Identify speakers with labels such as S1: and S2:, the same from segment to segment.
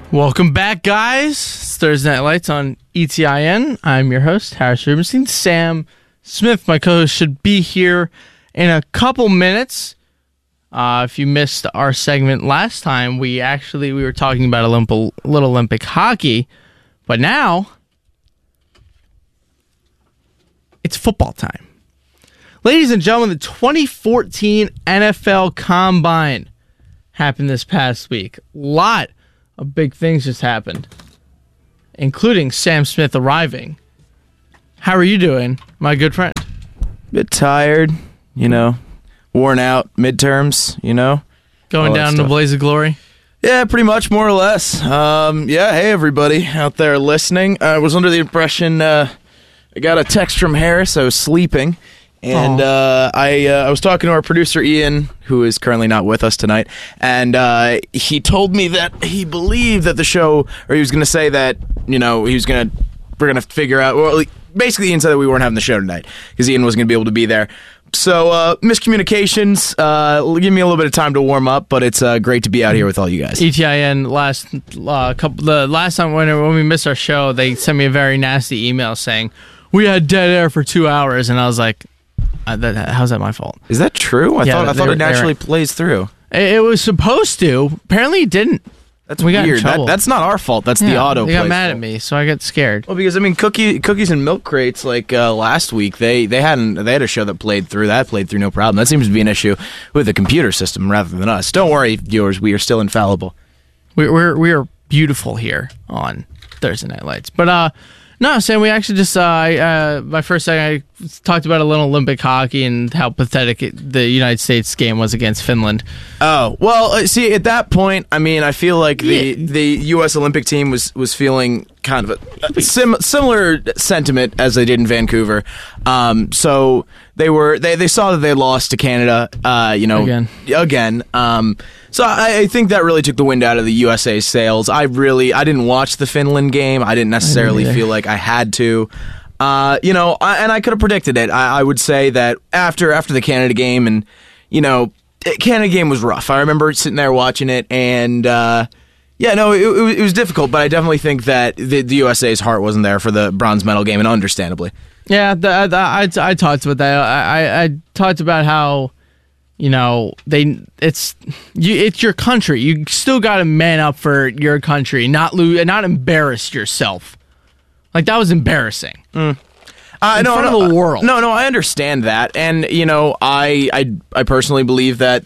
S1: Welcome back, guys. It's Thursday Night Lights on ETIN. I'm your host, Harris Rubenstein. Sam Smith, my co-host, should be here in a couple minutes. If you missed our segment last time, we were talking about Little Olympic hockey, but now it's football time. Ladies and gentlemen, the 2014 NFL Combine happened this past week. Lot of big things just happened, including Sam Smith arriving. How are you doing, my good friend?
S2: Bit tired, worn out, midterms,
S1: Going down in a blaze of glory?
S2: Yeah, pretty much, more or less. Hey, everybody out there listening. I was under the impression I got a text from Harris. I was sleeping. And I was talking to our producer, Ian, who is currently not with us tonight, and he told me that he believed that the show, or he was going to say that, we're going to figure out, well, basically Ian said that we weren't having the show tonight, because Ian wasn't going to be able to be there. So, miscommunications, give me a little bit of time to warm up, but it's great to be out here with all you guys.
S1: ETIN, the last time when we missed our show, they sent me a very nasty email saying, we had dead air for 2 hours, and I was like, how's that my fault?
S2: Is that true? I thought it naturally plays through.
S1: It was supposed to. Apparently it didn't.
S2: That's weird. That's not our fault. That's the auto.
S1: They got mad at me, so I got scared.
S2: Well, because cookies and milk crates, like last week, they had a show that played through. That played through no problem. That seems to be an issue with the computer system rather than us. Don't worry, viewers. We are still infallible. We
S1: are beautiful here on Thursday Night Lights, but no, Sam, we actually just, my first second, I talked about a Little Olympic hockey and how pathetic the United States game was against Finland.
S2: Oh, well, see, at that point, I feel like the U.S. Olympic team was feeling kind of a similar sentiment as they did in Vancouver. So they saw that they lost to Canada, again. So I think that really took the wind out of the USA's sails. I didn't watch the Finland game. I didn't necessarily feel like I had to. And I could have predicted it. I would say that after the Canada game, and Canada game was rough. I remember sitting there watching it, and it was difficult. But I definitely think that the USA's heart wasn't there for the bronze medal game, and understandably.
S1: Yeah, I talked about that. I talked about how, it's your country. You still got to man up for your country, not embarrass yourself. Like, that was embarrassing. In front of the world. No, I understand that, and I personally believe that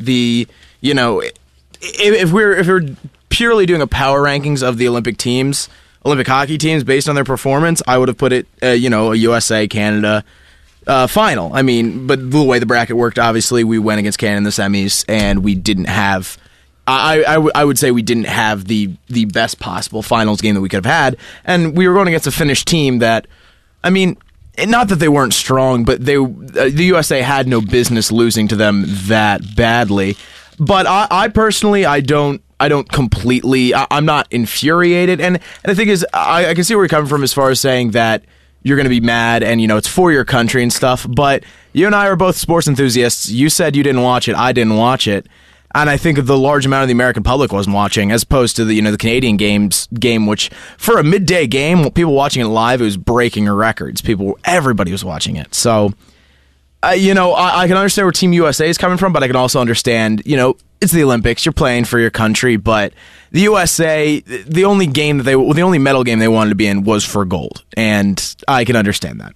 S1: if we're purely doing a power rankings of the Olympic hockey teams based on their performance, I would have put it a USA Canada final. But the way the bracket worked, obviously we went against Canada in the semis, and we didn't have. I would say we didn't have the best possible finals game that we could have had, and we were going against a Finnish team that, not that they weren't strong, but the USA had no business losing to them that badly. But I personally, I don't completely. I'm not infuriated, and the thing is, I can see where you're coming from as far as saying that you're going to be mad, and it's for your country and stuff. But you and I are both sports enthusiasts. You said you didn't watch it. I didn't watch it. And I think the large amount of the American public wasn't watching, as opposed to the Canadian game, which for a midday game, people watching it live, it was breaking records. Everybody was watching it. So, I can understand where Team USA is coming from, but I can also understand, it's the Olympics, you're playing for your country, but the USA, the only medal game they wanted to be in was for gold, and I can understand that.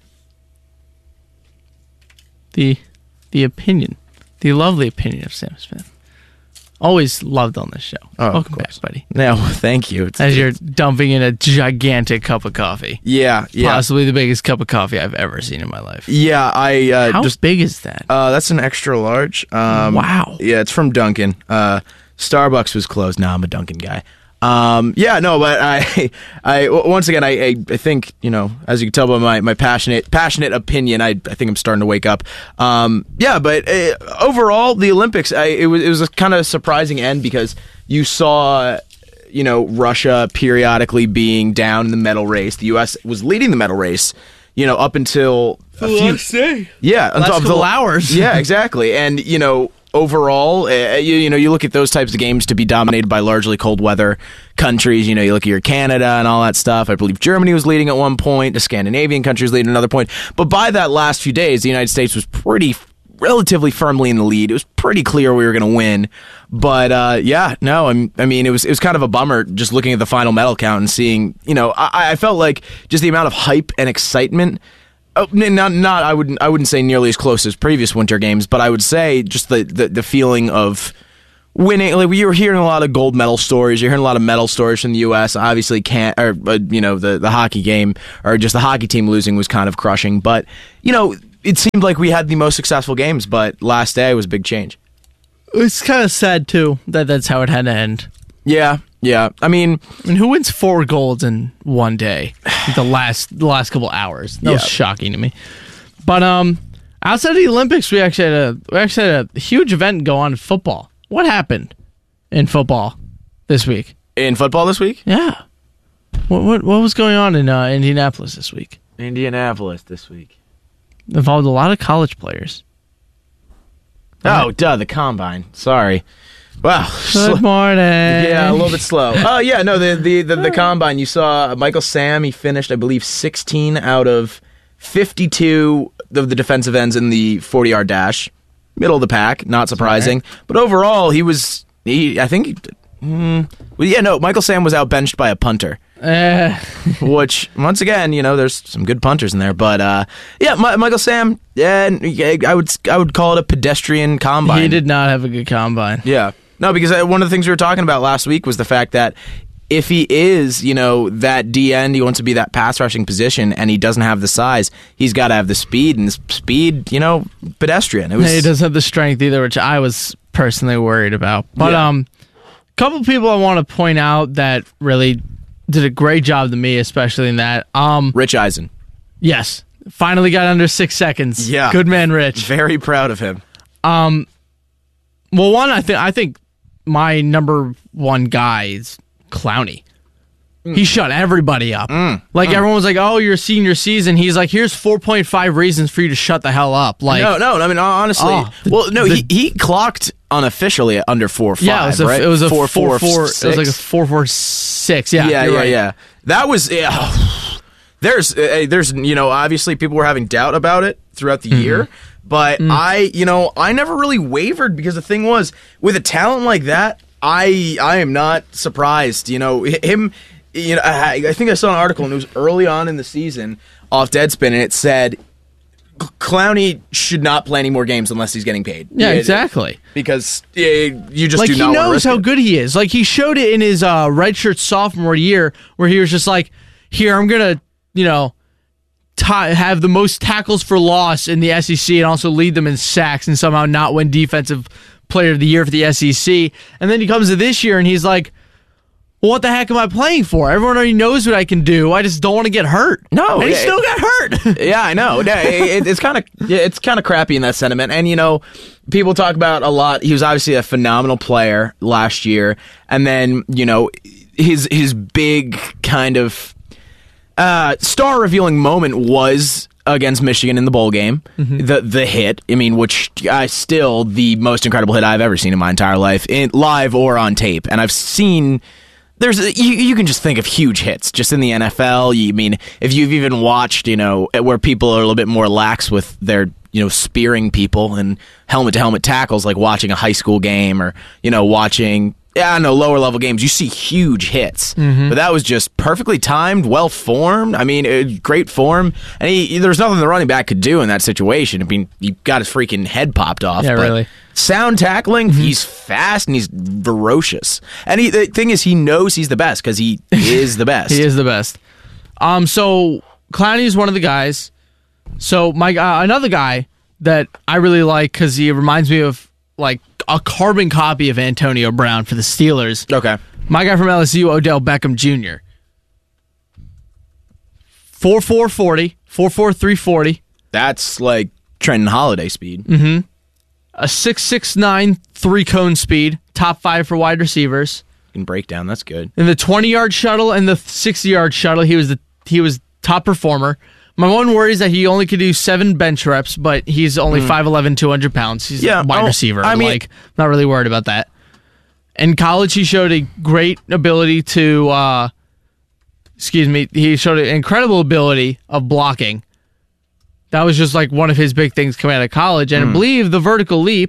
S1: The opinion, the lovely opinion of Sam Smith. Always loved on this show.
S2: Oh,
S1: welcome back, buddy.
S2: No, thank you.
S1: As you're dumping in a gigantic cup of coffee.
S2: Yeah.
S1: Possibly the biggest cup of coffee I've ever seen in my life.
S2: Yeah,
S1: How big is that?
S2: That's an extra large.
S1: Wow.
S2: Yeah, it's from Dunkin'. Starbucks was closed. Now I'm a Dunkin' guy. But I once again, I think, as you can tell by my passionate opinion, I think I'm starting to wake up. But overall, the Olympics, it was a kind of surprising end, because you saw, Russia periodically being down in the medal race. The U.S. was leading the medal race, up until
S1: last day.
S2: Yeah,
S1: last couple hours.
S2: Yeah, exactly. And, overall, you look at those types of games to be dominated by largely cold weather countries. You look at your Canada and all that stuff. I believe Germany was leading at one point. The Scandinavian countries leading at another point. But by that last few days, the United States was relatively firmly in the lead. It was pretty clear we were going to win. But it was kind of a bummer just looking at the final medal count and seeing. I felt like just the amount of hype and excitement. I wouldn't say nearly as close as previous Winter Games, but I would say just the feeling of winning. Like, you were hearing a lot of gold medal stories. You're hearing a lot of medal stories from the U.S. Obviously, the hockey game or just the hockey team losing was kind of crushing. But it seemed like we had the most successful games. But last day was a big change.
S3: It's kind of sad too that that's how it had to end.
S2: Yeah. I mean,
S3: who wins 4 golds in one day? The last couple hours. That was shocking to me. But outside of the Olympics, we actually had a huge event go on in football. What happened in football this week?
S2: In football this week?
S3: Yeah. What was going on in Indianapolis this week? Involved a lot of college players.
S2: Oh, the combine. Sorry. Wow.
S3: Good morning.
S2: Yeah, a little bit slow. Oh, yeah, no, the combine. You saw Michael Sam. He finished, I believe, 16 out of 52 of the defensive ends in the 40-yard dash. Middle of the pack, not surprising. Right. But overall, Michael Sam was outbenched by a punter. Which, once again, there's some good punters in there. But, Michael Sam, I would call it a pedestrian combine.
S3: He did not have a good combine.
S2: Yeah. No, because one of the things we were talking about last week was the fact that if he is, that D end, he wants to be that pass rushing position, and he doesn't have the size, he's got to have the speed, and the speed, pedestrian.
S3: He doesn't have the strength either, which I was personally worried about. But a couple people I want to point out that really did a great job to me, especially in that.
S2: Rich Eisen.
S3: Yes. Finally got under 6 seconds.
S2: Yeah.
S3: Good man, Rich.
S2: Very proud of him.
S3: Well, one, I think my number one guy is Clowney. He shut everybody up. Everyone was like, "Oh, your senior season." He's like, "Here's 4.5 reasons for you to shut the hell up." Like,
S2: no. I mean, honestly, he clocked unofficially at under 4.5.
S3: Yeah,
S2: right?
S3: It was a
S2: 4.4.
S3: It was like a 4.46. Yeah, right.
S2: Yeah. That was. There's obviously people were having doubt about it throughout the year. But I never really wavered because the thing was, with a talent like that, I am not surprised. Him. I think I saw an article and it was early on in the season off Deadspin, and it said Clowney should not play any more games unless he's getting paid.
S3: Yeah, exactly.
S2: Because you just
S3: do
S2: not.
S3: He knows how
S2: it.
S3: good he is. Like, he showed it in his redshirt sophomore year, where he was just like, "Here, I'm gonna, have the most tackles for loss in the SEC and also lead them in sacks and somehow not win Defensive Player of the Year for the SEC." And then he comes to this year and he's like, well, what the heck am I playing for? Everyone already knows what I can do. I just don't want to get hurt.
S2: No,
S3: and he still got hurt.
S2: Yeah, I know. It's kind of crappy in that sentiment. And people talk about a lot. He was obviously a phenomenal player last year, and then his big kind of star revealing moment was against Michigan in the bowl game. The hit, which still the most incredible hit I've ever seen in my entire life, live or on tape. And I've seen. You can just think of huge hits just in the NFL. If you've even watched, where people are a little bit more lax with their, spearing people and helmet-to-helmet tackles, like watching a high school game or, watching, lower level games, you see huge hits. But that was just perfectly timed, well-formed. Great form. And there's nothing the running back could do in that situation. He got his freaking head popped off.
S3: Yeah, really.
S2: Sound tackling, he's fast and he's ferocious. And the thing is, he knows he's the best because he is the best.
S3: He is the best. So Clowney is one of the guys. So another guy that I really like because he reminds me of like a carbon copy of Antonio Brown for the Steelers.
S2: Okay.
S3: My guy from LSU, Odell Beckham Jr. 4.4 40, 4.4 340.
S2: That's like Trenton Holiday speed.
S3: A 6.69 3-cone speed, top 5 for wide receivers.
S2: In breakdown, that's good.
S3: In the 20-yard shuttle and the 60-yard shuttle, he was top performer. My one worry is that he only could do 7 bench reps, but he's only 5'11", 200 pounds. He's a wide receiver. Not really worried about that. In college, he showed a great ability to, he showed an incredible ability of blocking. That was just like one of his big things coming out of college. And I believe the vertical leap,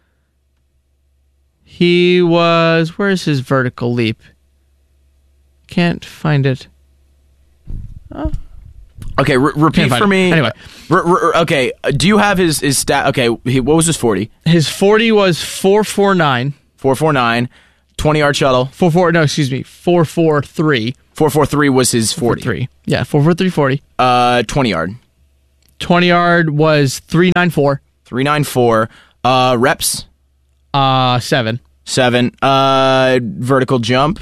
S3: where's his vertical leap? Can't find it. Oh.
S1: Okay, repeat for me.
S3: Anyway.
S1: Okay, do you have his stat? Okay, what was his 40?
S3: His 40 was 4.49.
S1: 4.49, 20-yard shuttle.
S3: 4.43.
S1: 4.43 was his 40.
S3: Yeah, 4.43 40.
S1: 20-yard.
S3: 20-yard was 3.94.
S1: 3.94. Reps?
S3: 7.
S1: 7. Vertical jump?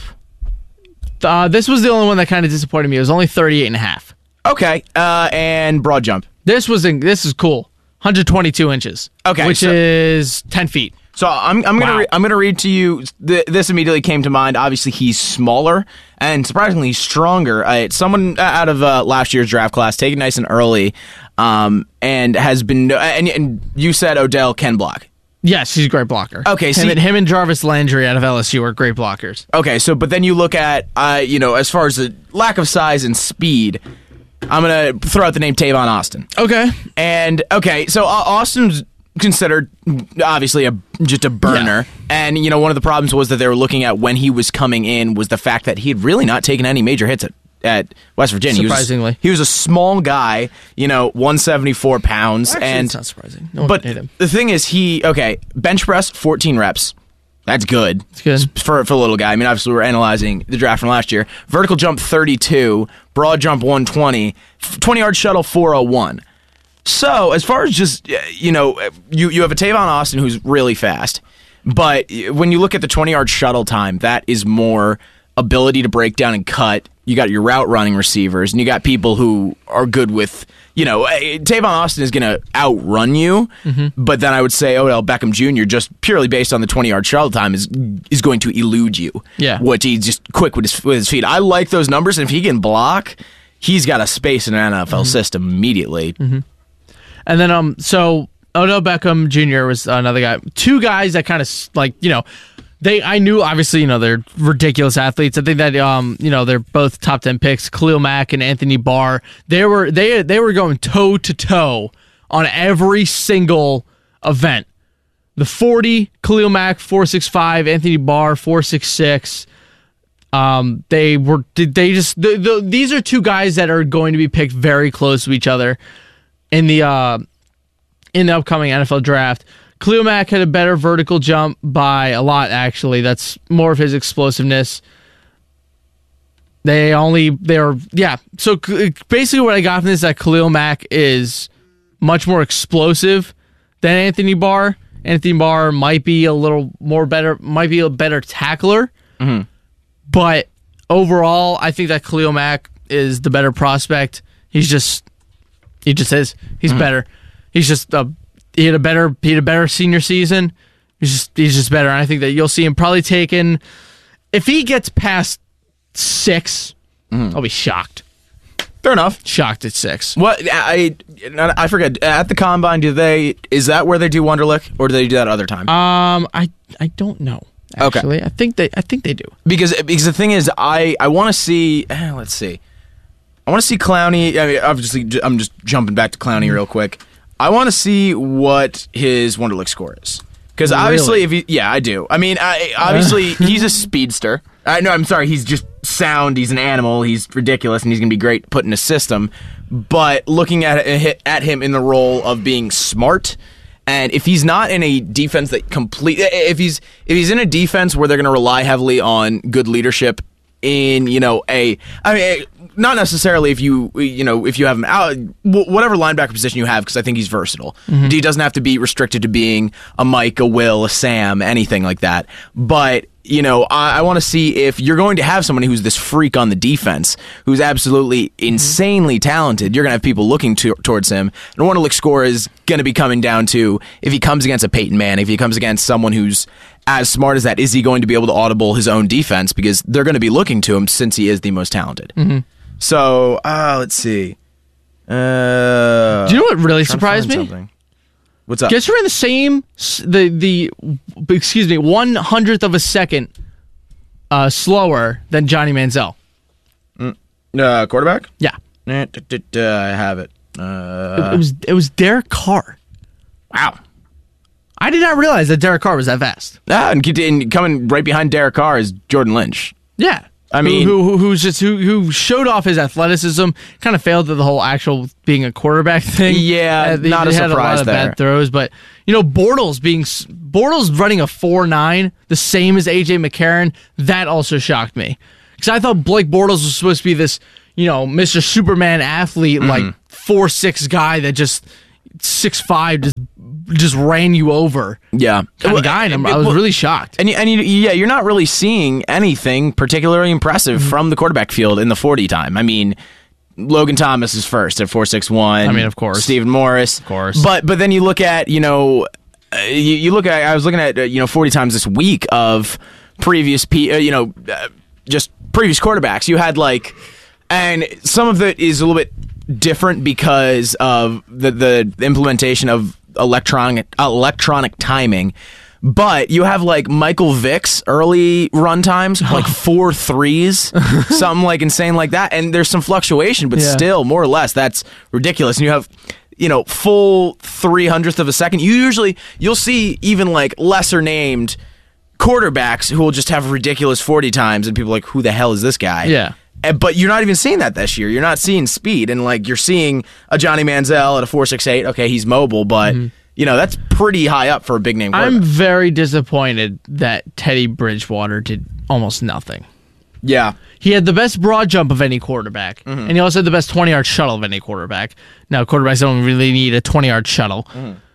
S3: This was the only one that kind of disappointed me. It was only 38.5.
S1: Okay, and broad jump.
S3: This is cool. 122 inches.
S1: Okay,
S3: which is 10 feet.
S1: So I'm gonna read to you. This immediately came to mind. Obviously, he's smaller and surprisingly stronger. Someone out of last year's draft class, taken nice and early, and has been. And you said Odell can block.
S3: Yes, he's a great blocker.
S1: Okay,
S3: him and Jarvis Landry out of LSU are great blockers.
S1: Okay, but then you look at as far as the lack of size and speed. I'm gonna throw out the name Tavon Austin.
S3: Okay,
S1: so Austin's considered obviously just a burner, and one of the problems was that they were looking at when he was coming in was the fact that he had really not taken any major hits at West Virginia.
S3: Surprisingly,
S1: he was a small guy, 174 pounds.
S3: Actually,
S1: and
S3: it's not surprising. No one
S1: but
S3: hit him.
S1: The thing is, bench press 14 reps. That's good.
S3: It's good
S1: for a little guy. I mean, obviously we're analyzing the draft from last year. Vertical jump 32, broad jump 120, 20-yard shuttle 401. So as far as just you have a Tavon Austin who's really fast, but when you look at the 20-yard shuttle time, that is more ability to break down and cut. You got your route running receivers, and you got people who are good with. Tavon Austin is going to outrun you, but then I would say Odell Beckham Jr. just purely based on the 20-yard shuttle time is going to elude you.
S3: Yeah,
S1: which he's just quick with his feet. I like those numbers, and if he can block, he's got a space in an NFL system immediately.
S3: And then so Odell Beckham Jr. was another guy. 2 guys that kind of I knew obviously they're ridiculous athletes. I think that they're both top 10 picks. Khalil Mack and Anthony Barr. They were going toe to toe on every single event. The 40, Khalil Mack 4.65, Anthony Barr 4.66. These are 2 guys that are going to be picked very close to each other in the upcoming NFL draft. Khalil Mack had a better vertical jump by a lot, actually. That's more of his explosiveness. So basically what I got from this is that Khalil Mack is much more explosive than Anthony Barr. Anthony Barr might be a better tackler. But overall, I think that Khalil Mack is the better prospect. He just is. He's better. He's just he had a better senior season. He's just better. And I think that you'll see him probably taken. If he gets past 6, I'll be shocked.
S1: Fair enough.
S3: Shocked at 6.
S1: What I forget at the combine. Is that where they do Wonderlic, or do they do that other time?
S3: I don't know. Actually, okay. I think they do
S1: because the thing is, I want to see. Let's see. I want to see Clowney. I mean, obviously, I'm just jumping back to Clowney real quick. I want to see what his Wonderlic score is. Because obviously, I do. I mean, obviously, he's a speedster. No, I'm sorry. He's just sound. He's an animal. He's ridiculous, and he's going to be great put in a system. But looking at him in the role of being smart, and if he's not in a defense that if he's in a defense where they're going to rely heavily on good leadership in not necessarily if you have him out, whatever linebacker position you have, because I think he's versatile. He doesn't have to be restricted to being a Mike, a Will, a Sam, anything like that. But I want to see if you're going to have someone who's this freak on the defense, who's absolutely insanely talented. You're going to have people looking towards him. And Wonderlic score is going to be coming down to if he comes against a Peyton Manning, if he comes against someone who's as smart as that, is he going to be able to audible his own defense? Because they're going to be looking to him since he is the most talented. So, let's see.
S3: Do you know what really surprised me?
S1: Something. What's up?
S3: Guess who ran the same the 1/100th of a second slower than Johnny Manziel?
S1: Quarterback?
S3: Yeah,
S1: I have it.
S3: it was Derek Carr.
S1: Wow.
S3: I did not realize that Derek Carr was that fast.
S1: And coming right behind Derek Carr is Jordan Lynch.
S3: Yeah.
S1: I mean,
S3: who showed off his athleticism, kind of failed at the whole actual being a quarterback thing.
S1: Yeah, not a
S3: had
S1: surprise
S3: a lot of
S1: there.
S3: bad throws, but Bortles running a 4.9, the same as AJ McCarron, that also shocked me because I thought Blake Bortles was supposed to be this, Mr. Superman athlete, like 4'6" guy that just 6'5" just ran you over.
S1: Yeah,
S3: kind of guy, and I was really shocked.
S1: And you're not really seeing anything particularly impressive from the quarterback field in the 40 time. I mean, Logan Thomas is first at 4.61.
S3: I mean, of course,
S1: Stephen Morris,
S3: of course.
S1: But then you look at you look at I was looking at 40 times this week of previous just previous quarterbacks. You had and some of it is a little bit different because of the implementation of electronic timing, but you have Michael Vick's early run times, 4 threes, something insane like that, and there's some fluctuation, but still more or less that's ridiculous. And you have full 300th of a second. You'll see even lesser named quarterbacks who will just have ridiculous 40 times, and people are like, who the hell is this guy?
S3: Yeah.
S1: But you're not even seeing that this year. You're not seeing speed, and you're seeing a Johnny Manziel at a 4.68. Okay, he's mobile, but that's pretty high up for a big name quarterback.
S3: I'm very disappointed that Teddy Bridgewater did almost nothing.
S1: Yeah,
S3: he had the best broad jump of any quarterback, and he also had the best 20-yard shuttle of any quarterback. Now, quarterbacks don't really need a 20-yard shuttle.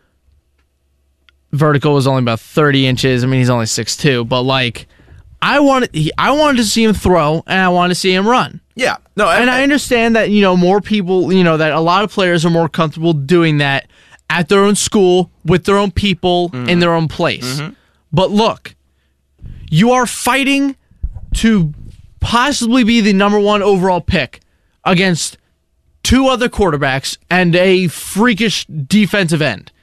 S3: Vertical was only about 30 inches. I mean, he's only 6'2", but I wanted to see him throw, and I wanted to see him run.
S1: Yeah. No,
S3: and I understand that, more people, that a lot of players are more comfortable doing that at their own school, with their own people, in their own place. But look, you are fighting to possibly be the number 1 overall pick against 2 other quarterbacks and a freakish defensive end.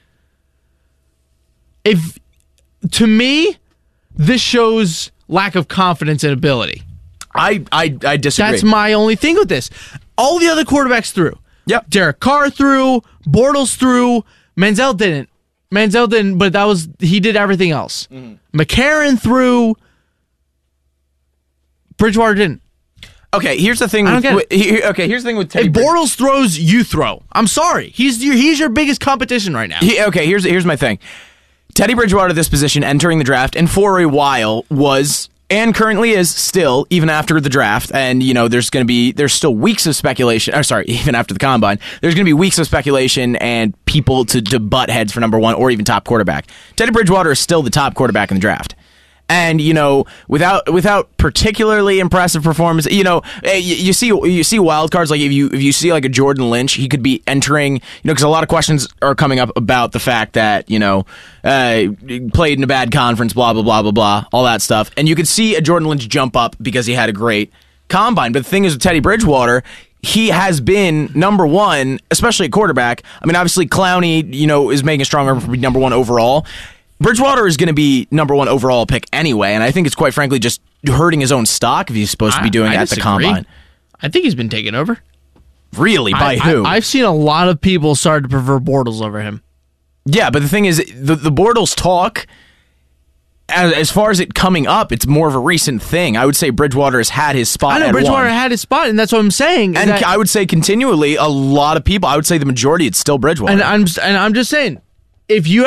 S3: To me, this shows lack of confidence and ability.
S1: I disagree.
S3: That's my only thing with this. All the other quarterbacks threw.
S1: Yep.
S3: Derek Carr threw. Bortles threw. Manziel didn't, but he did everything else. McCarron threw. Bridgewater didn't.
S1: Okay, here's the thing. Here's the thing with Teddy.
S3: If Bortles throws, you throw. I'm sorry. He's your biggest competition right now.
S1: Here's my thing. Teddy Bridgewater, this position, entering the draft, and for a while was, and currentently is still, even after the draft, and there's still weeks of speculation. Even after the combine, there's going to be weeks of speculation and people to butt heads for number 1 or even top quarterback. Teddy Bridgewater is still the top quarterback in the draft. And without particularly impressive performance, you see wild cards. If you see a Jordan Lynch, he could be entering. Because a lot of questions are coming up about the fact that played in a bad conference, blah blah blah blah blah, all that stuff. And you could see a Jordan Lynch jump up because he had a great combine. But the thing is with Teddy Bridgewater, he has been number 1, especially at quarterback. I mean, obviously Clowney, is making a strong argument for being number 1 overall. Bridgewater is going to be number 1 overall pick anyway, and I think it's quite frankly just hurting his own stock if he's supposed to be doing it at the combine.
S3: I think he's been taken over.
S1: Really? By who?
S3: I've seen a lot of people start to prefer Bortles over him.
S1: Yeah, but the thing is, the Bortles talk, as far as it coming up, it's more of a recent thing. I would say Bridgewater has had his spot.
S3: I know Bridgewater had his spot, and that's what I'm saying.
S1: And I would say continually, a lot of people, I would say the majority, it's still Bridgewater.
S3: And I'm just saying, if you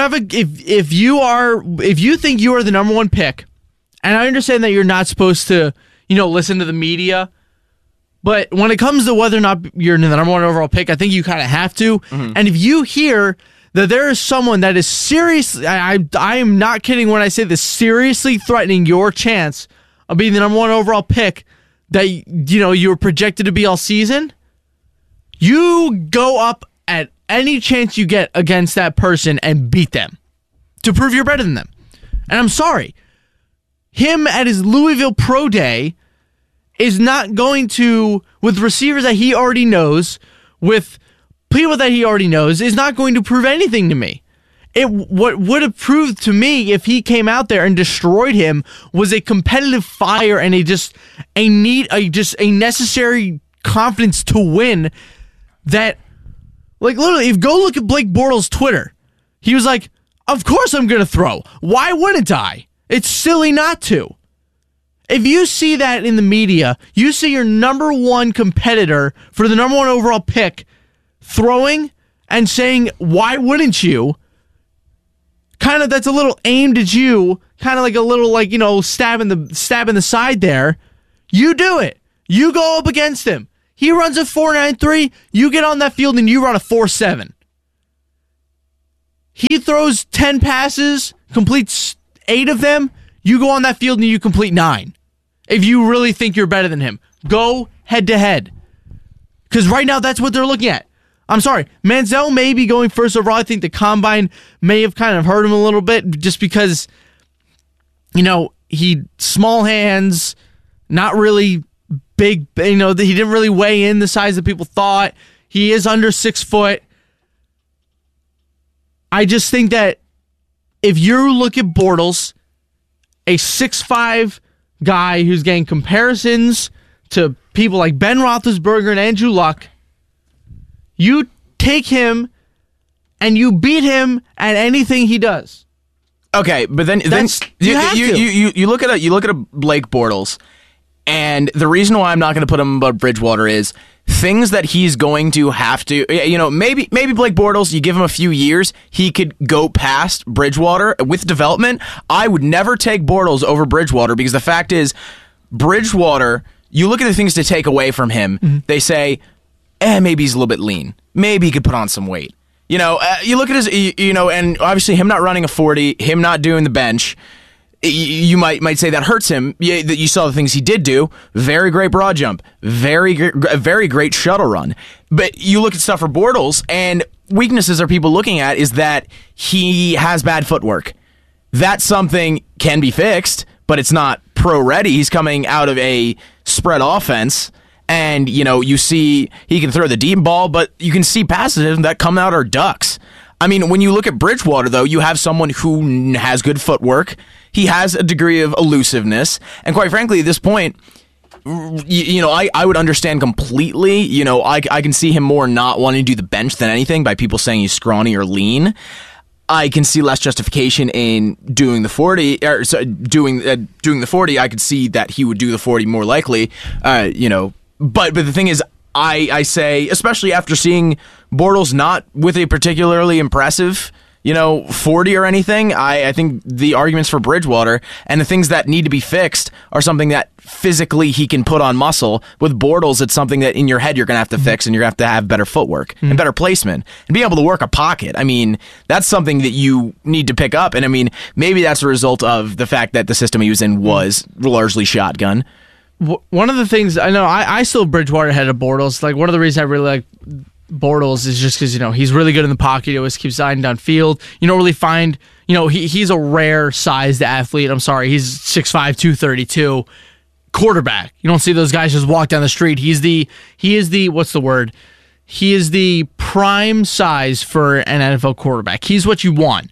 S3: think you are the number 1 pick, and I understand that you're not supposed to, listen to the media, but when it comes to whether or not you're the number 1 overall pick, I think you kind of have to. And if you hear that there is someone that is seriously, I am not kidding when I say this, seriously threatening your chance of being the number 1 overall pick that you're projected to be all season, you go up at any chance you get against that person and beat them to prove you're better than them. And I'm sorry, him at his Louisville Pro Day is not going to, with receivers that he already knows, with people that he already knows is not going to prove anything to me. What would have proved to me if he came out there and destroyed him was a competitive fire and a necessary confidence to win. That, like, literally, if go look at Blake Bortles' Twitter, he was like, "Of course I'm going to throw. Why wouldn't I? It's silly not to." If you see that in the media, you see your number one competitor for the number one overall pick throwing and saying, "Why wouldn't you?" Kind of, that's a little aimed at you, kind of like a little, like, you know, stab in the side there. You do it. You go up against him. He runs a 4.93. You get on that field and you run a 4.7. He throws 10 passes, completes 8 of them. You go on that field and you complete 9. If you really think you're better than him, go head to head. Because right now that's what they're looking at. I'm sorry, Manziel may be going first overall. I think the combine may have kind of hurt him a little bit just because, you know, he small hands, not really big, you know, he didn't really weigh in the size that people thought. He is under 6 foot. I just think that if you look at Bortles, a 6'5" guy who's getting comparisons to people like Ben Roethlisberger and Andrew Luck, you take him and you beat him at anything he does.
S1: Okay, but then you look at a Blake Bortles, and the reason why I'm not going to put him above Bridgewater is things that he's going to have to, you know, maybe Blake Bortles, you give him a few years, he could go past Bridgewater with development. I would never take Bortles over Bridgewater because the fact is, Bridgewater, you look at the things to take away from him, they say, maybe he's a little bit lean. Maybe he could put on some weight. You know, you look at his, you know, and obviously him not running a 40, him not doing the bench, you might say that hurts him. You saw the things he did do. Very great broad jump. Very great shuttle run. But you look at stuff for Bortles, and weaknesses are people looking at is that he has bad footwork. That's something can be fixed, but it's not pro ready. He's coming out of a spread offense. And, you know, you see he can throw the deep ball, but you can see passes that come out are ducks. I mean, when you look at Bridgewater, though, you have someone who has good footwork. He has a degree of elusiveness. And quite frankly, at this point, you know, I would understand completely. You know, I can see him more not wanting to do the bench than anything by people saying he's scrawny or lean. I can see less justification in doing the 40, or doing the 40. I could see that he would do the 40 more likely, you know. But the thing is, I say, especially after seeing Bortles not with a particularly impressive, you know, 40 or anything, I think the arguments for Bridgewater and the things that need to be fixed are something that physically he can put on muscle. With Bortles, it's something that in your head you're going to have to fix, and you're going to have better footwork and better placement and being able to work a pocket. I mean, that's something that you need to pick up. And I mean, maybe that's a result of the fact that the system he was in was largely shotgun.
S3: One of the things I know, I still Bridgewater ahead of Bortles. Like, one of the reasons I really like Bortles is just because, you know, he's really good in the pocket. He always keeps sliding downfield. You don't really find, you know, he's a rare sized athlete. I'm sorry, he's 6'5", 232 quarterback. You don't see those guys just walk down the street. He is the what's the word? He is the prime size for an NFL quarterback. He's what you want.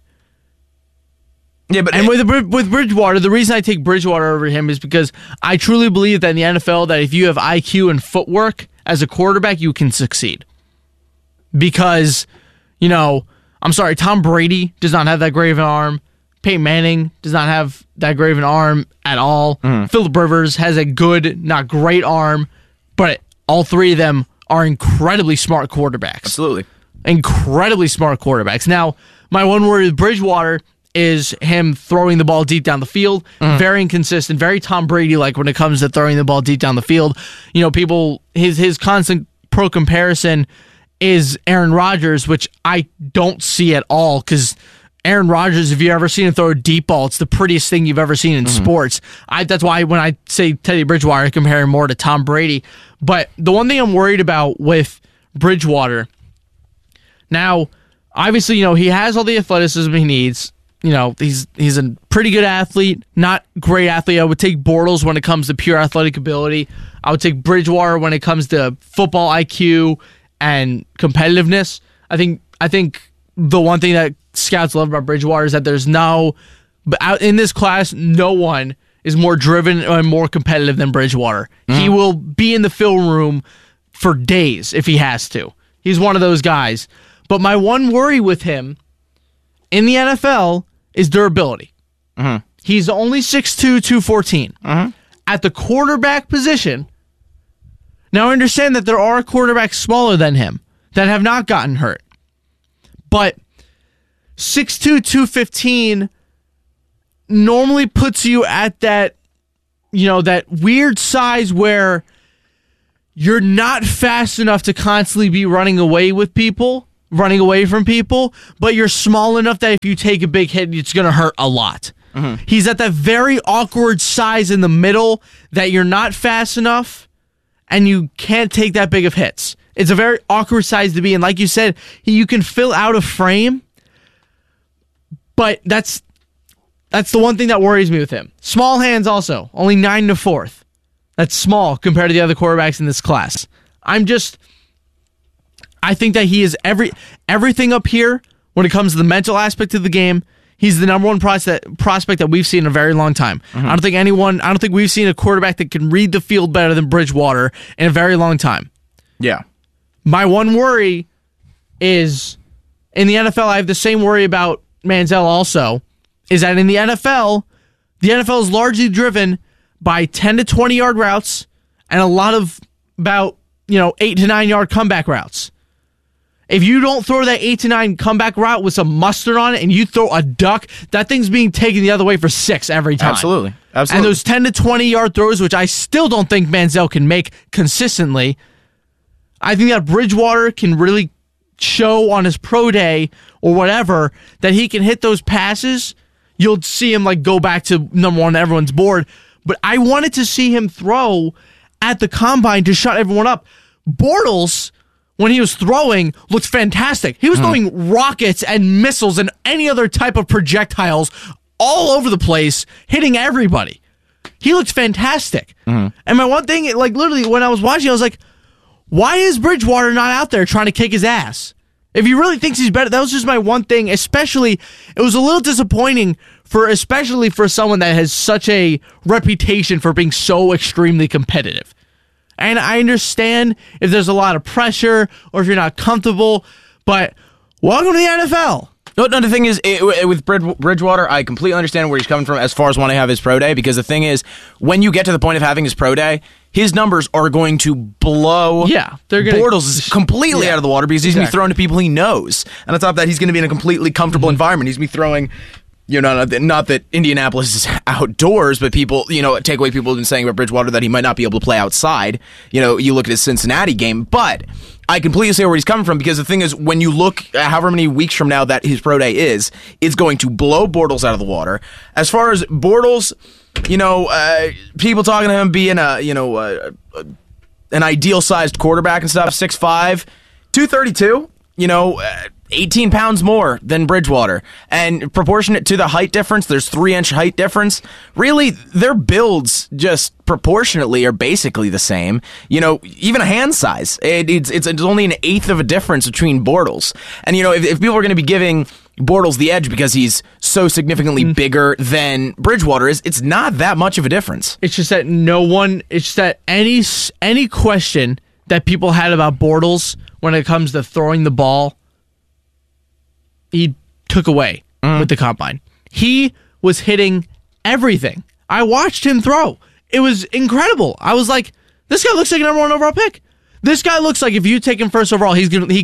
S3: Yeah, but with Bridgewater, the reason I take Bridgewater over him is because I truly believe that in the NFL, that if you have IQ and footwork as a quarterback, you can succeed. Because, you know, I'm sorry, Tom Brady does not have that great of an arm. Peyton Manning does not have that great of an arm at all. Phillip Rivers has a good, not great arm, but all three of them are incredibly smart quarterbacks.
S1: Absolutely.
S3: Incredibly smart quarterbacks. Now, my one worry with Bridgewater is him throwing the ball deep down the field. Very inconsistent, very Tom Brady-like when it comes to throwing the ball deep down the field. You know, people, his constant pro comparison is Aaron Rodgers, which I don't see at all, because Aaron Rodgers, if you've ever seen him throw a deep ball, it's the prettiest thing you've ever seen in sports. That's why when I say Teddy Bridgewater, I compare him more to Tom Brady. But the one thing I'm worried about with Bridgewater, now, obviously, you know, he has all the athleticism he needs. You know, he's a pretty good athlete, not great athlete. I would take Bortles when it comes to pure athletic ability. I would take Bridgewater when it comes to football IQ and competitiveness. I think the one thing that scouts love about Bridgewater is that there's out in this class, no one is more driven and more competitive than Bridgewater. He will be in the film room for days if he has to. He's one of those guys. But my one worry with him in the NFL is durability. He's only 6'2", 214. At the quarterback position, now I understand that there are quarterbacks smaller than him that have not gotten hurt. But 6'2", 215 normally puts you at that, that weird size where you're not fast enough to constantly be running away from people, but you're small enough that if you take a big hit, it's going to hurt a lot. He's at that very awkward size in the middle that you're not fast enough and you can't take that big of hits. It's a very awkward size to be in. Like you said, you can fill out a frame, but that's the one thing that worries me with him. Small hands also, only 9 to 4th. That's small compared to the other quarterbacks in this class. I think that he is everything up here when it comes to the mental aspect of the game. He's the number one prospect that we've seen in a very long time. I don't think we've seen a quarterback that can read the field better than Bridgewater in a very long time.
S1: Yeah.
S3: My one worry is in the NFL, I have the same worry about Manziel also, is that in the NFL is largely driven by 10 to 20 yard routes and a lot of about 8 to 9 yard comeback routes. If you don't throw that 8 to 9 comeback route with some mustard on it and you throw a duck, that thing's being taken the other way for 6 every time.
S1: Absolutely.
S3: And those 10 to 20 yard throws, which I still don't think Manziel can make consistently, I think that Bridgewater can really show on his pro day or whatever that he can hit those passes. You'll see him go back to number one on everyone's board. But I wanted to see him throw at the combine to shut everyone up. Bortles, when he was throwing, looked fantastic. He was throwing rockets and missiles and any other type of projectiles all over the place, hitting everybody. He looked fantastic. And my one thing, literally, when I was watching, I was like, why is Bridgewater not out there trying to kick his ass? If he really thinks he's better, that was just my one thing. Especially, it was a little disappointing especially for someone that has such a reputation for being so extremely competitive. And I understand if there's a lot of pressure or if you're not comfortable, but welcome to the NFL.
S1: No, the thing is, with Bridgewater, I completely understand where he's coming from as far as wanting to have his pro day, because the thing is, when you get to the point of having his pro day, his numbers are going to blow Bortles completely out of the water because he's going to be throwing to people he knows. And on top of that, he's going to be in a completely comfortable environment. He's going to be throwing, not that Indianapolis is outdoors, but people, take away people have been saying about Bridgewater that he might not be able to play outside. You look at his Cincinnati game, but I completely see where he's coming from, because the thing is, when you look at however many weeks from now that his pro day is, it's going to blow Bortles out of the water. As far as Bortles, people talking to him being an ideal-sized quarterback and stuff, 6'5", 232, 18 pounds more than Bridgewater. And proportionate to the height difference, there's 3-inch height difference. Really, their builds just proportionately are basically the same. Even a hand size. It's only an eighth of a difference between Bortles. And, if people are going to be giving Bortles the edge because he's so significantly bigger than Bridgewater is, it's not that much of a difference.
S3: It's just that any question that people had about Bortles when it comes to throwing the ball, he took away with the combine. He was hitting everything. I watched him throw. It was incredible. I was like, this guy looks like a number 1 overall pick. This guy looks like if you take him first overall,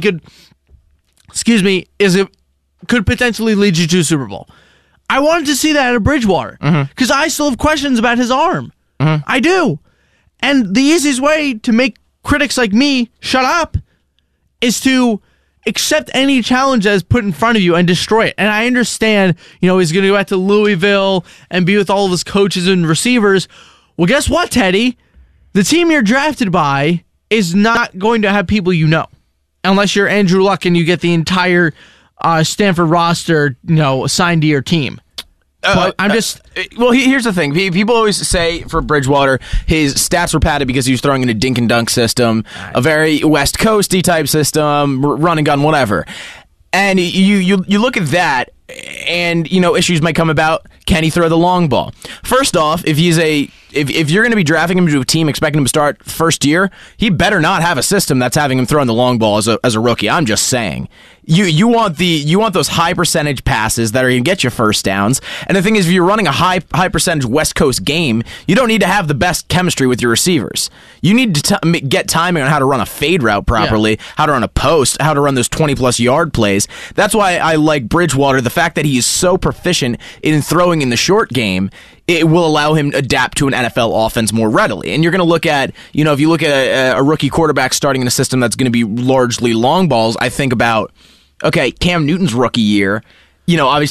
S3: could potentially lead you to a Super Bowl. I wanted to see that out of Bridgewater because I still have questions about his arm. I do. And the easiest way to make critics like me shut up is to accept any challenge that is put in front of you and destroy it. And I understand, he's going to go back to Louisville and be with all of his coaches and receivers. Well, guess what, Teddy? The team you're drafted by is not going to have people unless you're Andrew Luck and you get the entire Stanford roster, assigned to your team. I'm just
S2: well. Here's the thing: people always say for Bridgewater, his stats were padded because he was throwing in a dink and dunk system, a very West Coasty type system, run and gun, whatever. And you look at that, and issues might come about. Can he throw the long ball? First off, if you're going to be drafting him to a team expecting him to start first year, he better not have a system that's having him throwing the long ball as a rookie. I'm just saying. You want those high percentage passes that are going to get you first downs. And the thing is, if you're running a high percentage West Coast game, you don't need to have the best chemistry with your receivers. You need to get timing on how to run a fade route properly, how to run a post, how to run those 20-plus yard plays. That's why I like Bridgewater. The fact that he is so proficient in throwing in the short game, it will allow him to adapt to an NFL offense more readily. And you're going to look at, if you look at a rookie quarterback starting in a system that's going to be largely long balls, I think about, okay, Cam Newton's rookie year, obviously